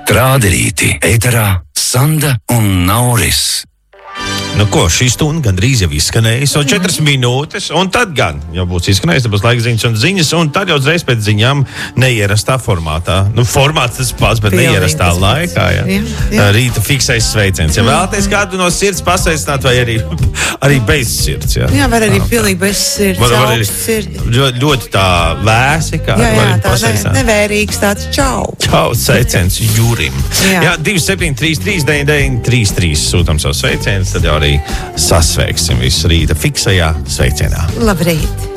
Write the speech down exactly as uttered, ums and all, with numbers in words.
Krāderīti, ēterā Sanda un Nauris. Nu ko, šī stunda gandrīz jau izskanēja, so četras minūtes, un tad gan, jau būs izskanējis, tad būs laika ziņas un ziņas, un tad jau uzreiz pēc ziņām neierastā formātā. Nu, formāts tas pats, bet Pilnīgi neierastā tas laikā, jā. Jā, jā. Rīta fiksais sveiciens. Ja vēlaties kādu no sirds pasveicināt, vai arī, arī bez sirds, jā. Jā, var arī pilnīgi bez sirds, Var, var arī augsts sirdi. ļoti, ļoti tā vēsi, kā Jā, var jā, arī tā ne, pasveicināt. nevērīgs tāds čau. Čau, sveiciens Jurim. Jā. Jā, divi septiņi trīs trīs deviņi deviņi trīs trīs sūtam savu sveicienu, tad jau arī sasveiksim visu rīta fiksajā sveicienā. Labrīt.